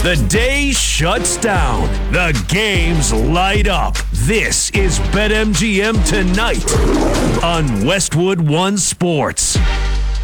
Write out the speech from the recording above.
The day shuts down. The games light up. This is BetMGM Tonight on Westwood One Sports.